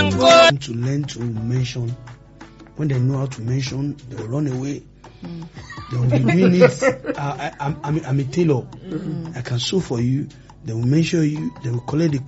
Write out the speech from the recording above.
To learn to mention. When they know how to mention, they will run away. They will be doing it. I'm a tailor. I can sew for you. They will measure you. They will collect the